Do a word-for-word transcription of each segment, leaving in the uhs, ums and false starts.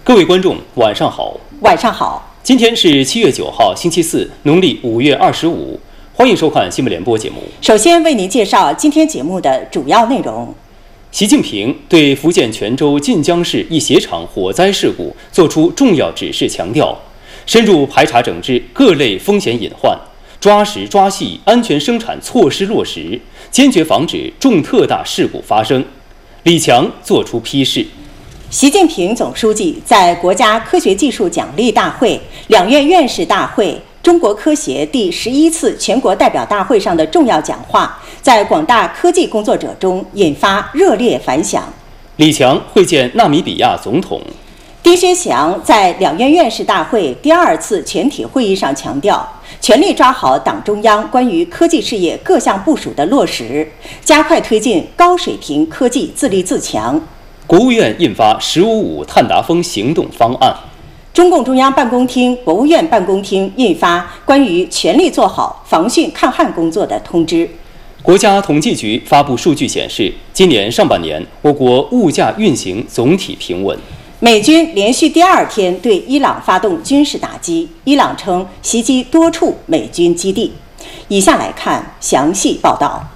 各位观众，晚上好。 晚上好。 今天是七月九号，星期四，农历五月二十五。欢迎收看新闻联播节目。 首先为您介绍今天节目的主要内容。 习近平对福建泉州晋江市一鞋厂火灾事故作出重要指示，强调深入排查整治各类风险隐患，抓实抓细安全生产措施落实，坚决防止重特大事故发生。李强作出批示。 习近平总书记在国家科学技术奖励大会、两院院士大会、中国科协第十一次全国代表大会上的重要讲话，在广大科技工作者中引发热烈反响。 李强会见纳米比亚总统。 丁薛祥在两院院士大会第二次全体会议上强调，全力抓好党中央关于科技事业各项部署的落实，加快推进高水平科技自立自强。 国务院印发“十五五”碳达峰行动方案。 中共中央办公厅、国务院办公厅印发关于全力做好防汛抗旱工作的通知。 国家统计局发布数据显示，今年上半年我国物价运行总体平稳。 美军连续第二天对伊朗发动军事打击，伊朗称袭击多处美军基地。以下来看详细报道。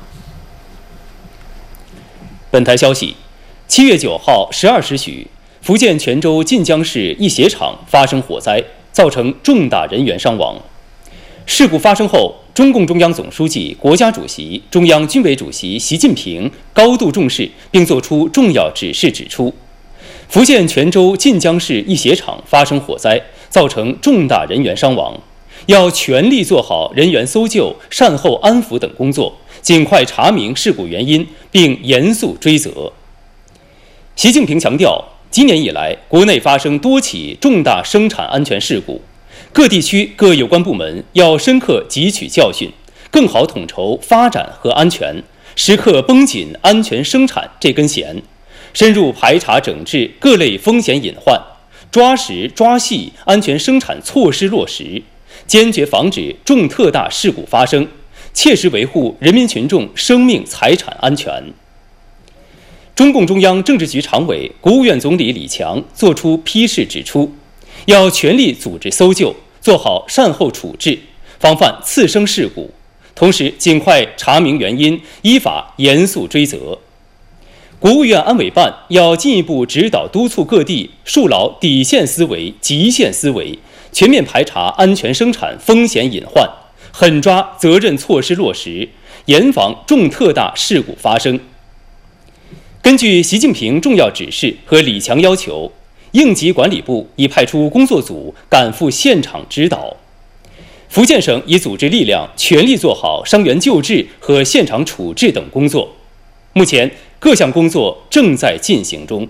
本台消息，七月九号十二时许，福建泉州晋江市一鞋厂发生火灾，造成重大人员伤亡。事故发生后，中共中央总书记、国家主席、中央军委主席习近平高度重视，并作出重要指示，指出，福建泉州晋江市一鞋厂发生火灾，造成重大人员伤亡，要全力做好人员搜救、善后安抚等工作，尽快查明事故原因，并严肃追责。习近平强调，今年以来，国内发生多起重大生产安全事故，各地区各有关部门要深刻汲取教训，更好统筹发展和安全，时刻绷紧安全生产这根弦，深入排查整治各类风险隐患，抓实抓细安全生产措施落实，坚决防止重特大事故发生，切实维护人民群众生命财产安全。中共中央政治局常委、国务院总理李强作出批示，指出，要全力组织搜救，做好善后处置，防范次生事故，同时尽快查明原因，依法严肃追责。国务院安委办要进一步指导督促各地树牢底线思维、极限思维，全面排查安全生产风险隐患，狠抓责任措施落实，严防重特大事故发生。根据习近平重要指示和李强要求，应急管理部已派出工作组赶赴现场指导，福建省已组织力量全力做好伤员救治和现场处置等工作。目前各项工作正在进行中。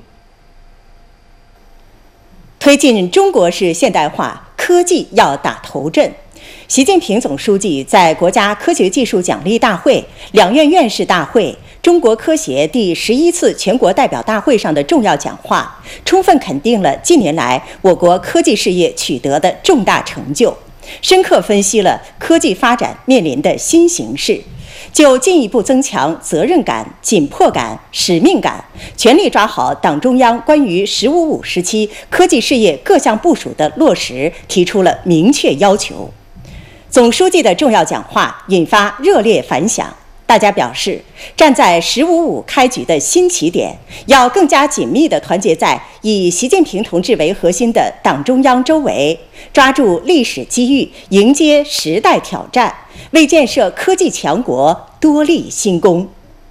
推进中国式现代化，科技要打头阵。习近平总书记在国家科学技术奖励大会、两院院士大会、中国科协第十一次全国代表大会上的重要讲话，充分肯定了近年来我国科技事业取得的重大成就，深刻分析了科技发展面临的新形势，就进一步增强责任感、紧迫感、使命感，全力抓好党中央关于“十五五”时期科技事业各项部署的落实，提出了明确要求。总书记的重要讲话引发热烈反响，大家表示，站在“十五五”开局的新起点，要更加紧密地团结在以习近平同志为核心的党中央周围，抓住历史机遇，迎接时代挑战，为建设科技强国多立新功。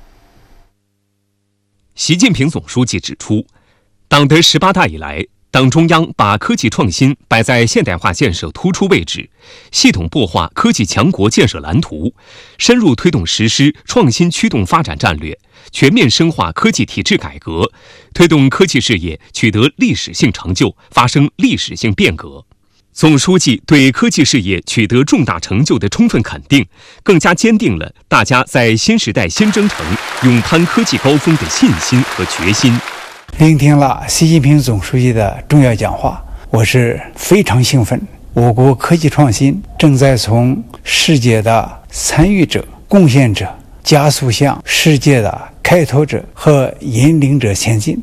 习近平总书记指出，党的十八大以来，党中央把科技创新摆在现代化建设突出位置，系统擘画科技强国建设蓝图，深入推动实施创新驱动发展战略，全面深化科技体制改革，推动科技事业取得历史性成就，发生历史性变革。总书记对科技事业取得重大成就的充分肯定，更加坚定了大家在新时代新征程勇攀科技高峰的信心和决心。 聆听了习近平总书记的重要讲话，我是非常兴奋。我国科技创新正在从世界的参与者、贡献者加速向世界的开拓者和引领者前进。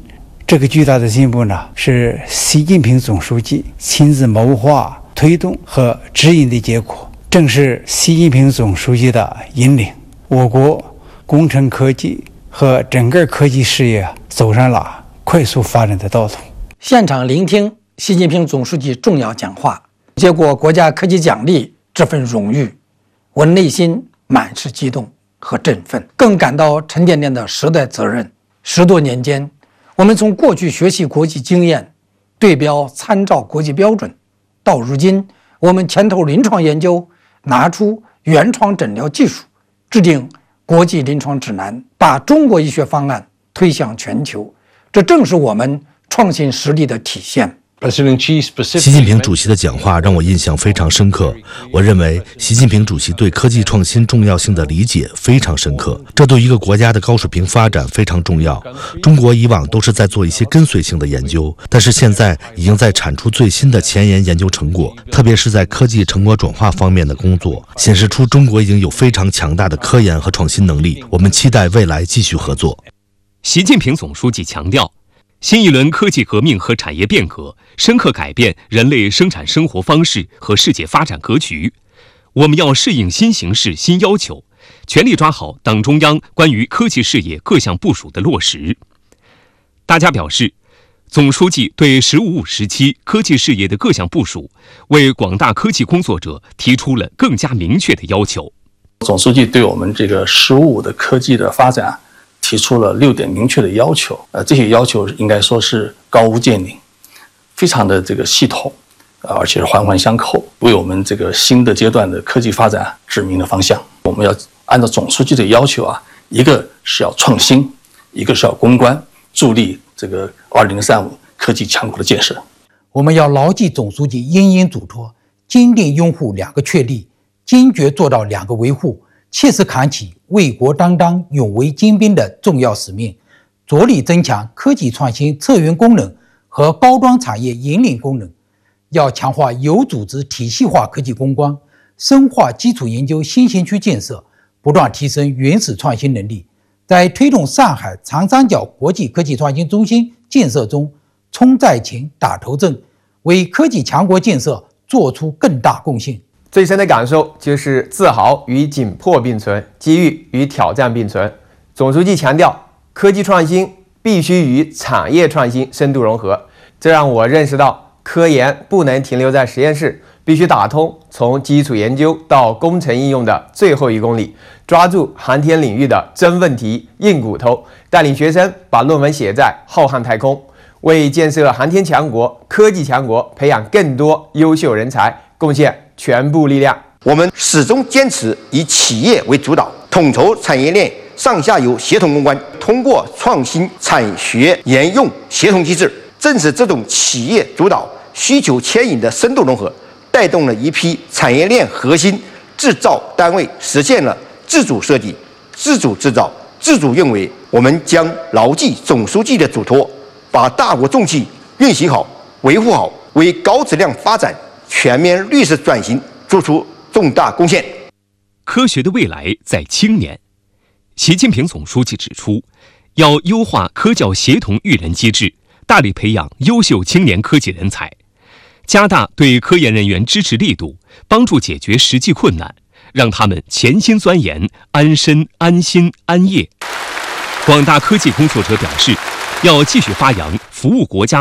这个巨大的进步呢，是习近平总书记亲自谋划、推动和指引的结果，正是习近平总书记的引领，我国工程科技和整个科技事业走上了快速发展的道路。 现场聆听习近平总书记重要讲话，接过国家科技奖励这份荣誉，我内心满是激动和振奋，更感到沉甸甸的时代责任。十多年间，我们从过去学习国际经验，对标参照国际标准，到如今我们牵头临床研究，拿出原创诊疗技术，制定国际临床指南，把中国医学方案推向全球，这正是我们创新实力的体现。 习近平主席的讲话让我印象非常深刻。我认为习近平主席对科技创新重要性的理解非常深刻，这对一个国家的高水平发展非常重要。中国以往都是在做一些跟随性的研究，但是现在已经在产出最新的前沿研究成果，特别是在科技成果转化方面的工作，显示出中国已经有非常强大的科研和创新能力。我们期待未来继续合作。 习近平总书记强调，新一轮科技革命和产业变革深刻改变人类生产生活方式和世界发展格局。我们要适应新形势、新要求，全力抓好党中央关于科技事业各项部署的落实。大家表示，总书记对“十五五”时期科技事业的各项部署，为广大科技工作者提出了更加明确的要求。 总书记对我们这个“十五五”的科技的发展提出了六点明确的要求，呃，这些要求应该说是高屋建瓴，非常的这个系统，呃，而且是环环相扣，为我们这个新的阶段的科技发展指明了方向。我们要按照总书记的要求啊，一个是要创新，一个是要攻关，助力这个二零三五科技强国的建设。 我们要牢记总书记殷殷嘱托，坚定拥护两个确立，坚决做到两个维护，切实扛起为国担当、勇为精兵的重要使命，着力增强科技创新策源功能和包装产业引领功能。要强化有组织体系化科技攻关，深化基础研究新型区建设，不断提升原始创新能力，在推动上海长三角国际科技创新中心建设中冲在前、打头阵，为科技强国建设做出更大贡献。 最深的感受就是自豪与紧迫并存，机遇与挑战并存。总书记强调，科技创新必须与产业创新深度融合，这让我认识到，科研不能停留在实验室，必须打通从基础研究到工程应用的最后一公里，抓住航天领域的真问题、硬骨头，带领学生把论文写在浩瀚太空，为建设航天强国、科技强国培养更多优秀人才贡献全部力量。 我们始终坚持以企业为主导，统筹产业链上下游协同攻关，通过创新产学研用协同机制，正是这种企业主导、需求牵引的深度融合，带动了一批产业链核心制造单位实现了自主设计、自主制造、自主运维。我们将牢记总书记的嘱托，把大国重器运行好、维护好，为高质量发展、全面绿色转型做出重大贡献。 科学的未来在青年。习近平总书记指出，要优化科教协同育人机制，大力培养优秀青年科技人才，加大对科研人员支持力度，帮助解决实际困难，让他们潜心钻研，安身安心安业。广大科技工作者表示，要继续发扬服务国家